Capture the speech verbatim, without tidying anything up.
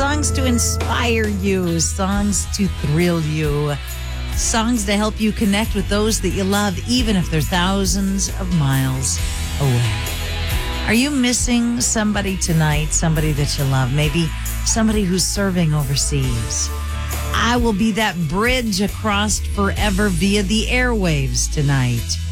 Songs to inspire you, songs to thrill you, songs to help you connect with those that you love, even if they're thousands of miles away. Are you missing somebody tonight, somebody that you love? Maybe somebody who's serving overseas. I will be that bridge across forever via the airwaves tonight.